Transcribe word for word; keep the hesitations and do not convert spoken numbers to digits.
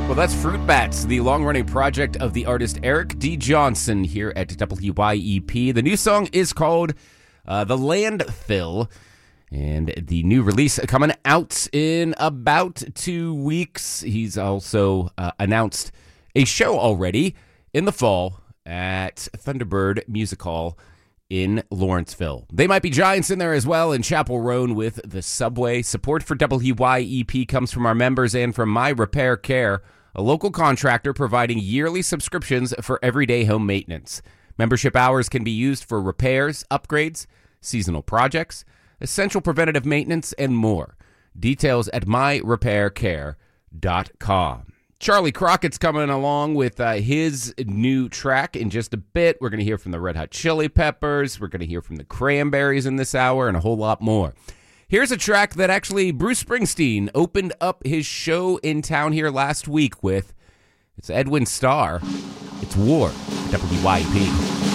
Well, that's Fruit Bats, the long-running project of the artist Eric D. Johnson here at W Y E P. The new song is called uh, The Landfill, and the new release coming out in about two weeks. He's also uh, announced a show already in the fall at Thunderbird Music Hall in Lawrenceville. They might be giants in there as well in Chapel Roan with the Subway. Support for W Y E P comes from our members and from My Repair Care, a local contractor providing yearly subscriptions for everyday home maintenance. Membership hours can be used for repairs, upgrades, seasonal projects, essential preventative maintenance, and more. Details at my repair care dot com. Charlie Crockett's coming along with uh, his new track in just a bit. We're going to hear from the Red Hot Chili Peppers. We're going to hear from the Cranberries in this hour and a whole lot more. Here's a track that actually Bruce Springsteen opened up his show in town here last week with. It's Edwin Starr. It's War, W Y P.